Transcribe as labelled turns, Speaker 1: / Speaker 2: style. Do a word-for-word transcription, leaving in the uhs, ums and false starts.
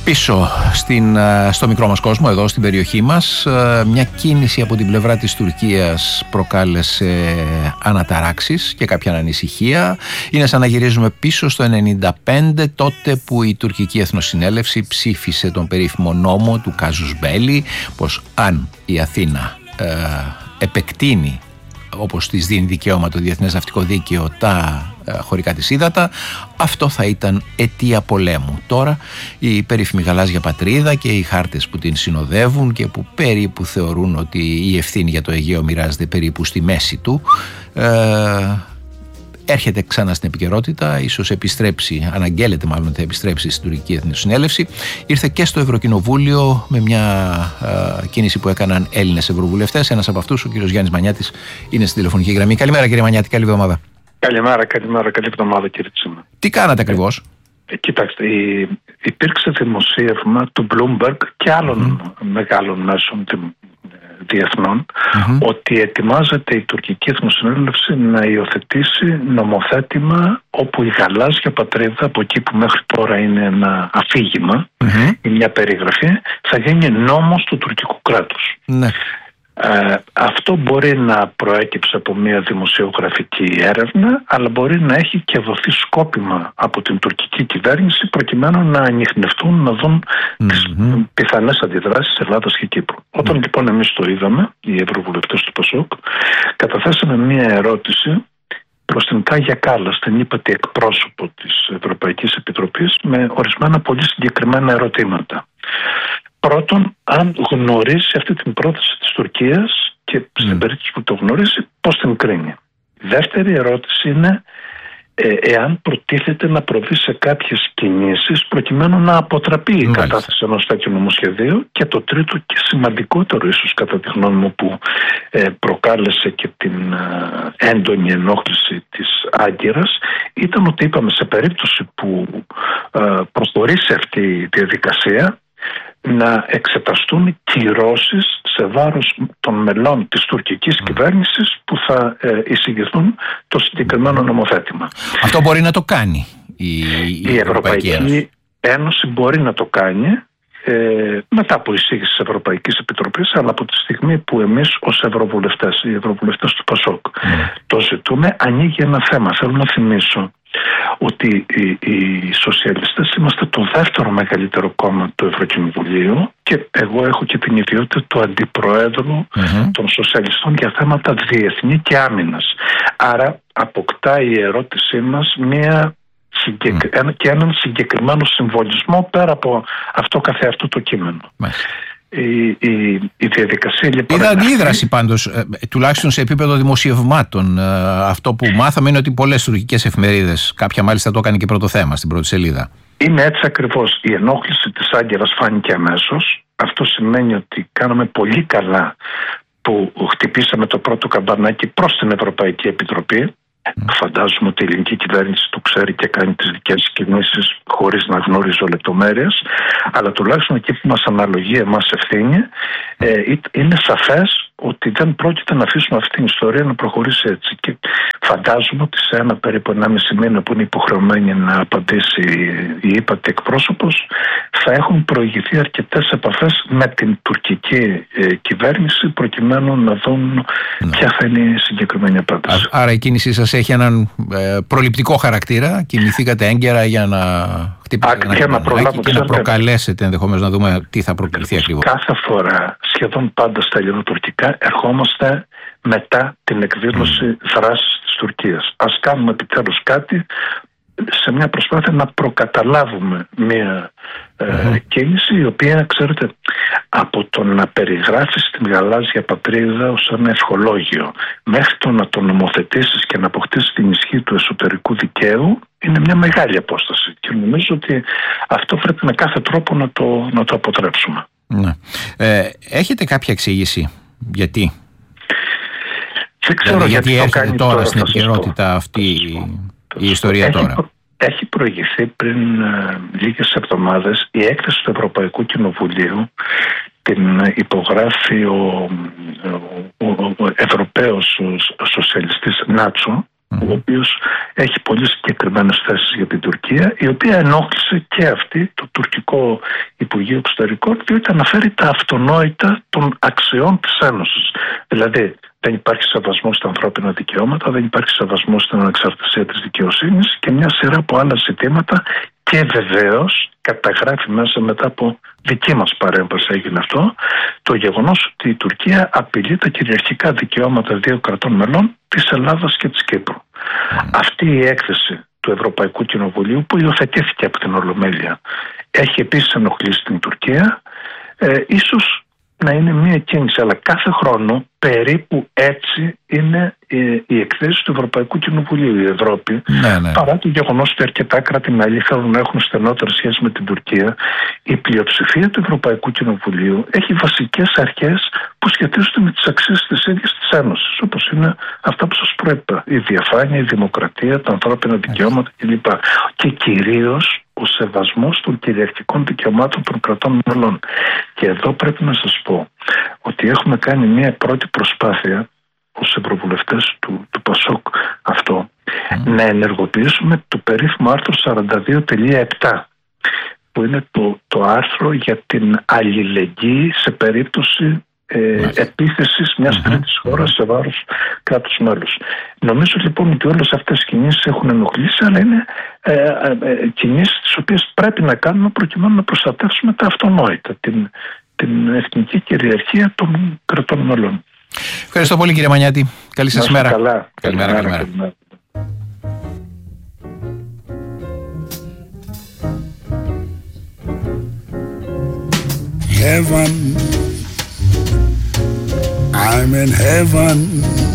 Speaker 1: Πίσω στην, στο μικρό μας κόσμο, εδώ στην περιοχή μας, μια κίνηση από την πλευρά της Τουρκίας προκάλεσε αναταράξεις και κάποια ανησυχία. Είναι σαν να γυρίζουμε πίσω στο ενενήντα πέντε, τότε που η τουρκική Εθνοσυνέλευση ψήφισε τον περίφημο νόμο του Κάζους Μπέλι, πως αν η Αθήνα ε, επεκτείνει, όπως της δίνει δικαίωμα το Διεθνές Ναυτικό Δίκαιο, τα ε, χωρικά της ύδατα, αυτό θα ήταν αιτία πολέμου. Τώρα η περίφημη γαλάζια πατρίδα και οι χάρτες που την συνοδεύουν και που περίπου θεωρούν ότι η ευθύνη για το Αιγαίο μοιράζεται περίπου στη μέση του, ε, έρχεται ξανά στην επικαιρότητα, ίσως επιστρέψει, αναγγέλλεται μάλλον ότι θα επιστρέψει στην τουρκική Εθνοσυνέλευση. Ήρθε και στο Ευρωκοινοβούλιο με μια α, κίνηση που έκαναν Έλληνες ευρωβουλευτές. Ένας από αυτούς, ο κύριος Γιάννης Μανιάτης, είναι στην τηλεφωνική γραμμή. Καλημέρα κύριε Μανιάτη, καλή εβδομάδα.
Speaker 2: Καλημέρα, καλημέρα, καλή εβδομάδα κύριε Τσίμα.
Speaker 1: Τι κάνατε ακριβώς?
Speaker 2: Ε, κοιτάξτε, η, υπήρξε δημοσίευμα του Bloomberg και άλλων mm-hmm. μεγάλων μέσων διεθνών mm-hmm. ότι ετοιμάζεται η τουρκική Εθνοσυνέλευση να υιοθετήσει νομοθέτημα όπου η γαλάζια πατρίδα, από εκεί που μέχρι τώρα είναι ένα αφήγημα mm-hmm. ή μια περιγραφή, θα γίνει νόμος του τουρκικού κράτους. Mm-hmm. Ε, αυτό μπορεί να προέκυψε από μια δημοσιογραφική έρευνα, αλλά μπορεί να έχει και δοθεί σκόπιμα από την τουρκική κυβέρνηση προκειμένου να ανιχνευτούν, να δουν mm-hmm. τις πιθανές αντιδράσεις Ελλάδας και Κύπρου. Mm-hmm. Όταν λοιπόν εμείς το είδαμε, οι ευρωβουλευτές του ΠΑΣΟΚ, καταθέσαμε μια ερώτηση προς την Κάγια Κάλλας, την ύπατη εκπρόσωπο της Ευρωπαϊκής Επιτροπής, με ορισμένα πολύ συγκεκριμένα ερωτήματα. Πρώτον, αν γνωρίζει αυτή την πρόταση της Τουρκίας και στην mm. περίπτωση που το γνωρίζει, πώς την κρίνει. Δεύτερη ερώτηση είναι ε, εάν προτίθεται να προβεί σε κάποιες κινήσεις προκειμένου να αποτραπεί mm. η κατάθεση ενός τέτοιου νομοσχεδίου. Και το τρίτο και σημαντικότερο ίσως κατά τη γνώμη μου, που ε, προκάλεσε και την ε, έντονη ενόχληση της Άγκυρας, ήταν ότι είπαμε σε περίπτωση που ε, προχωρήσει αυτή η διαδικασία να εξεταστούν κυρώσεις σε βάρος των μελών της τουρκικής mm. κυβέρνησης που θα ε, εισηγηθούν το συγκεκριμένο νομοθέτημα. Αυτό μπορεί να το κάνει η, η, η Ευρωπαϊκή Ένωση. Ένωση μπορεί να το κάνει ε, μετά από εισήγηση της Ευρωπαϊκής Επιτροπής, αλλά από τη στιγμή που εμείς ως ευρωβουλευτές, οι ευρωβουλευτές του ΠΑΣΟΚ mm. το ζητούμε, ανοίγει ένα θέμα. Θέλω να θυμίσω ότι οι, οι σοσιαλιστές είμαστε το δεύτερο μεγαλύτερο κόμμα του Ευρωκοινοβουλίου και εγώ έχω και την ιδιότητα του αντιπροέδρου mm-hmm. των σοσιαλιστών για θέματα διεθνή και άμυνας. Άρα αποκτά η ερώτησή μας μια συγκεκ... mm. ένα, και έναν συγκεκριμένο συμβολισμό πέρα από αυτό καθεαυτό το κείμενο. Mm. Η, η, η διαδικασία λοιπόν.
Speaker 1: Είδα αντίδραση πάντως, ε, τουλάχιστον σε επίπεδο δημοσιευμάτων. Ε, αυτό που μάθαμε είναι ότι πολλές τουρκικές εφημερίδες, κάποια μάλιστα το έκανε και πρώτο θέμα στην πρώτη σελίδα.
Speaker 2: Είναι έτσι ακριβώς. Η ενόχληση της Άγκυρας φάνηκε αμέσως. Αυτό σημαίνει ότι κάναμε πολύ καλά που χτυπήσαμε το πρώτο καμπανάκι προς την Ευρωπαϊκή Επιτροπή. Mm. Φαντάζομαι ότι η ελληνική κυβέρνηση το ξέρει και κάνει τις δικές κινήσεις χωρίς να γνωρίζω λεπτομέρειες, αλλά τουλάχιστον εκεί που μας αναλογεί εμάς ευθύνη, ε, είναι σαφές ότι δεν πρόκειται να αφήσουμε αυτή την ιστορία να προχωρήσει έτσι. Και φαντάζομαι ότι σε ένα περίπου ενάμιση μήνα που είναι υποχρεωμένη να απαντήσει η ύπατη εκπρόσωπος, θα έχουν προηγηθεί αρκετές επαφές με την τουρκική ε, κυβέρνηση προκειμένου να δουν ναι. ποια θα είναι η συγκεκριμένη απάντηση.
Speaker 1: Άρα η κίνησή σας έχει έναν ε, προληπτικό χαρακτήρα. Κινηθήκατε έγκαιρα για να χτυπήσετε ένα καμπανάκι και να προκαλέσετε ενδεχομένως να δούμε τι θα προκληθεί ακριβώς.
Speaker 2: Κάθε φορά, σχεδόν πάντα στα ελληνοτουρκικά, ερχόμαστε μετά την εκδήλωση mm. δράσης της Τουρκίας. Ας κάνουμε επιτέλους κάτι σε μια προσπάθεια να προκαταλάβουμε μια ε, mm-hmm. κίνηση η οποία, ξέρετε, από το να περιγράφεις την γαλάζια πατρίδα ως ένα ευχολόγιο μέχρι το να το νομοθετήσεις και να αποκτήσεις την ισχύ του εσωτερικού δικαίου είναι μια μεγάλη απόσταση και νομίζω ότι αυτό πρέπει με κάθε τρόπο να το, να το αποτρέψουμε.
Speaker 1: Ναι. Ε, έχετε κάποια εξήγηση γιατί?
Speaker 2: Δεν ξέρω
Speaker 1: δηλαδή,
Speaker 2: γιατί,
Speaker 1: γιατί έρχεται τώρα,
Speaker 2: τώρα
Speaker 1: στην επικαιρότητα αυτή η ιστορία
Speaker 2: έχει,
Speaker 1: τώρα.
Speaker 2: Έχει προηγηθεί πριν ε, λίγες εβδομάδες η έκθεση του Ευρωπαϊκού Κοινοβουλίου, την υπογράφει ο, ο, ο, ο Ευρωπαίος σοσιαλιστής Νάτσο, mm. ο οποίος έχει πολύ συγκεκριμένες θέσεις για την Τουρκία, η οποία ενόχλησε και αυτή το τουρκικό Υπουργείο Εξωτερικών, διότι αναφέρει τα αυτονόητα των αξιών της Ένωσης. Δηλαδή, δεν υπάρχει σεβασμός στα ανθρώπινα δικαιώματα, δεν υπάρχει σεβασμός στην ανεξαρτησία της δικαιοσύνης και μια σειρά από άλλα ζητήματα, και βεβαίως καταγράφει μέσα, μετά από δική μας παρέμβαση έγινε αυτό, το γεγονός ότι η Τουρκία απειλεί τα κυριαρχικά δικαιώματα δύο κρατών μελών, της Ελλάδας και της Κύπρου. Mm. Αυτή η έκθεση του Ευρωπαϊκού Κοινοβουλίου, που υιοθετήθηκε από την Ολομέλεια, έχει επίσης ενοχλήσει την Τουρκία. Ε, ίσως να είναι μία κίνηση, αλλά κάθε χρόνο περίπου έτσι είναι οι εκθέσεις του Ευρωπαϊκού Κοινοβουλίου. Η Ευρώπη, ναι, ναι. παρά το γεγονός ότι αρκετά κράτη-μέλη θέλουν να έχουν στενότερες σχέσεις με την Τουρκία, η πλειοψηφία του Ευρωπαϊκού Κοινοβουλίου έχει βασικές αρχές που σχετίζονται με τις αξίες της ίδιας της Ένωσης, όπως είναι αυτά που σας προείπα: η διαφάνεια, η δημοκρατία, τα ανθρώπινα δικαιώματα κλπ. Και κυρίως ο σεβασμός των κυριαρχικών δικαιωμάτων των κρατών μελών. Και εδώ πρέπει να σας πω ότι έχουμε κάνει μια πρώτη προσπάθεια ως ευρωβουλευτές του, του ΠΑΣΟΚ αυτό, mm. να ενεργοποιήσουμε το περίφημο άρθρο σαράντα δύο τελεία επτά, που είναι το, το άρθρο για την αλληλεγγύη σε περίπτωση ε, επίθεσης μιας mm-hmm. τρίτης χώρας σε βάρος κράτους μέλους. Νομίζω λοιπόν ότι όλες αυτές οι κινήσεις έχουν ενοχλήσει, αλλά είναι ε, ε, ε, κινήσεις τις οποίες πρέπει να κάνουμε προκειμένου να προστατεύσουμε τα αυτονόητα, την, την εθνική κυριαρχία των κρατών μελών.
Speaker 1: Ευχαριστώ πολύ, κύριε Μανιάτη. Καλή σας ημέρα.
Speaker 2: Καλά.
Speaker 1: Καλημέρα, καλημέρα.
Speaker 2: καλημέρα.
Speaker 3: Heaven, I'm in heaven.